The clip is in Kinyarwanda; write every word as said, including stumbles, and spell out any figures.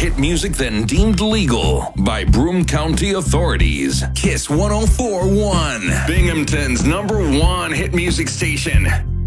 hit music then deemed legal by Broome County authorities. Kiss one oh four point one, Binghamton's number one hit music station.